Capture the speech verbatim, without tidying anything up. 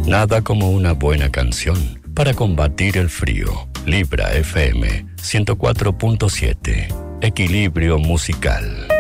Nada como una buena canción para combatir el frío. Libra F M ciento cuatro punto siete. Equilibrio musical.